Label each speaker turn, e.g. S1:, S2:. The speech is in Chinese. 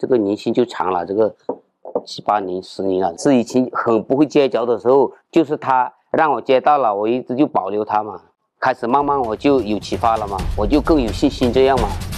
S1: 这个年限就长了，这个7、8年、10年了。是以前很不会结交的时候，就是他让我接到了，我一直就保留他嘛。开始慢慢我就有启发了嘛，我就更有信心这样嘛。